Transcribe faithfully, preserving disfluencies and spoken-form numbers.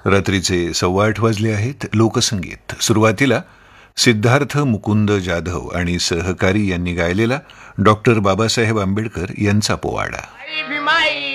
रात्रीचे सव्वा आठ वाजले आहेत. लोकसंगीत सुरुवातीला सिद्धार्थ मुकुंद जाधव आणि सहकारी यांनी गायलेला डॉक्टर बाबासाहेब आंबेडकर यांचा पोवाडा.